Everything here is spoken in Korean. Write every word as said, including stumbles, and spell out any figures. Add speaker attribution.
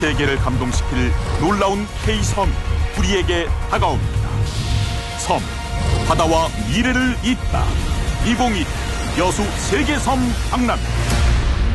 Speaker 1: 세계를 감동시킬 놀라운 K섬 우리에게 다가옵니다. 섬, 바다와 미래를 잇다. 이천이십 여수 세계섬 박람.